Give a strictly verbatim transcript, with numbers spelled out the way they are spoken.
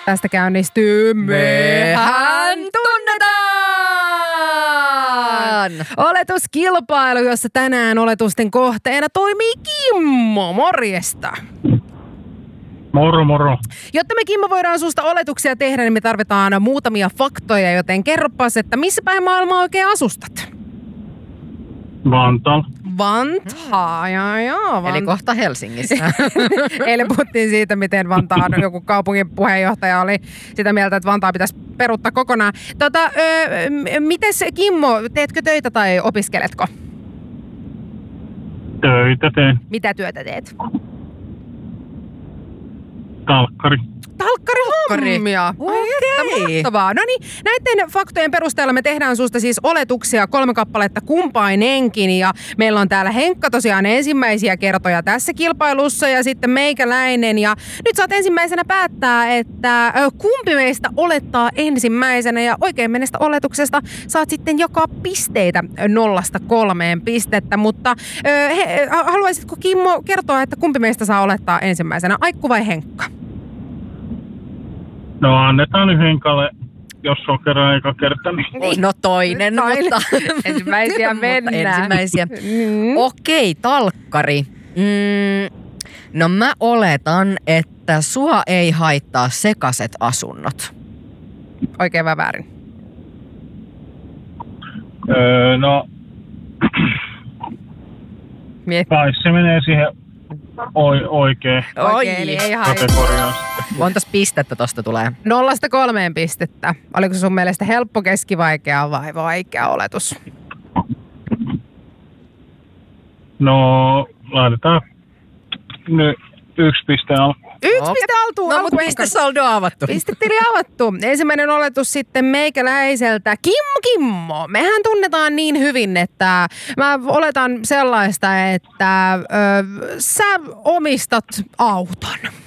Tästä käynnistyy Mehän tunnetaan! Oletuskilpailu, jossa tänään oletusten kohteena toimii Kimmo. Morjesta! Moro, moro. Jotta me, Kimmo, voidaan susta oletuksia tehdä, niin me tarvitaan muutamia faktoja, joten kerropas, että missä päin maailmaa oikein asustat? Vantaalla. Vantaa, jaa, jaa. Vant- Eli kohta Helsingissä. Eilen puhuttiin siitä, miten Vantaan joku kaupungin puheenjohtaja oli sitä mieltä, että Vantaa pitäisi peruuttaa kokonaan. Tota, öö, mites Kimmo, teetkö töitä tai opiskeletko? Töitä teen. Mitä työtä teet? Talkkari. Talkkarihommia. Okei. Mahtavaa. No niin, näiden faktojen perusteella me tehdään susta siis oletuksia kolme kappaletta kumpainenkin. Ja meillä on täällä Henkka tosiaan ensimmäisiä kertoja tässä kilpailussa ja sitten meikäläinen. Ja nyt saat ensimmäisenä päättää, että kumpi meistä olettaa ensimmäisenä. Ja oikein menneestä oletuksesta saat sitten jakaa pisteitä nollasta kolmeen pistettä. Mutta he, haluaisitko, Kimmo, kertoa, että kumpi meistä saa olettaa ensimmäisenä, Aikku vai Henkka? No annetaan nyt Henkalle, jos on kerran eka kerta. Niin. No toinen, Toinen. mutta Ensimmäisiä mennään. mutta ensimmäisiä. Mm. Okei, talkkari. Mm, no mä oletan, että sua ei haittaa sekaiset asunnot. Oikein vai väärin? Öö, no, Miet- kai se menee siihen oi, oikein Oikein, eli ei haittaa. kategoriaan. Montas pistettä tosta tulee? Nollasta kolmeen pistettä. Oliko sun mielestä helppo, keskivaikea vai vaikea oletus? No, laitetaan nyt yksi piste alkuun. Yksi Okei. piste altuun. No, alkuun mutta Henkka. pistesaldo on avattu. Pistetili avattu. Ensimmäinen oletus sitten meikäläiseltä. Kimmo, Kimmo. Mehän tunnetaan niin hyvin, että mä oletan sellaista, että ö, sä omistat auton.